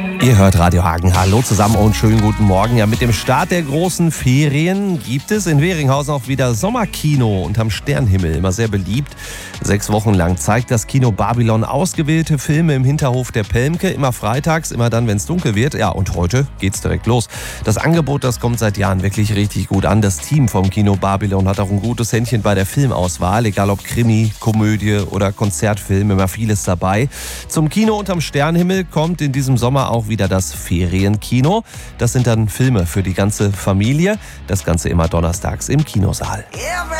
Ihr hört Radio Hagen. Hallo zusammen und schönen guten Morgen. Ja, mit dem Start der großen Ferien gibt es in Weringhausen auch wieder Sommerkino unterm Sternhimmel. Immer sehr beliebt. 6 Wochen lang zeigt das Kino Babylon ausgewählte Filme im Hinterhof der Pelmke. Immer freitags, immer dann, wenn es dunkel wird. Ja, und heute geht's direkt los. Das Angebot, das kommt seit Jahren wirklich richtig gut an. Das Team vom Kino Babylon hat auch ein gutes Händchen bei der Filmauswahl. Egal ob Krimi, Komödie oder Konzertfilm, immer vieles dabei. Zum Kino unterm Sternhimmel kommt in diesem Sommer auch wieder das Ferienkino. Das sind dann Filme für die ganze Familie. Das Ganze immer donnerstags im Kinosaal.